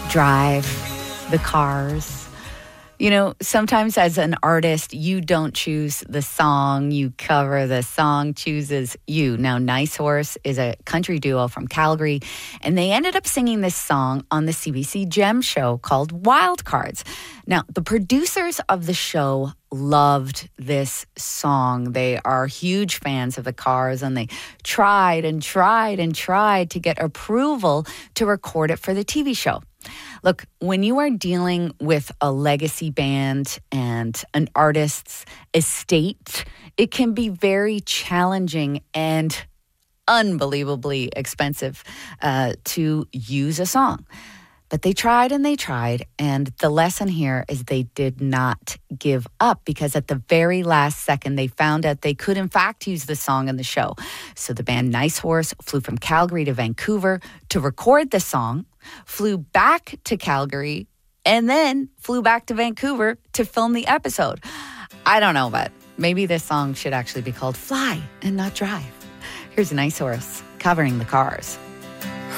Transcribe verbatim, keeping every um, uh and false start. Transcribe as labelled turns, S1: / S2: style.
S1: Drive, the Cars. You know, sometimes as an artist, you don't choose the song, you cover the song, chooses you. Now, Nice Horse is a country duo from Calgary, and they ended up singing this song on the C B C Gem show called Wild Cards. Now, the producers of the show loved this song. They are huge fans of the Cars, and they tried and tried and tried to get approval to record it for the T V show. Look, when you are dealing with a legacy band and an artist's estate, it can be very challenging and unbelievably expensive uh, to use a song. But they tried and they tried, and the lesson here is they did not give up, because at the very last second, they found out they could, in fact, use the song in the show. So the band Nice Horse flew from Calgary to Vancouver to record the song, flew back to Calgary, and then flew back to Vancouver to film the episode. I don't know, but maybe this song should actually be called Fly and Not Drive. Here's Nice Horse covering the Cars.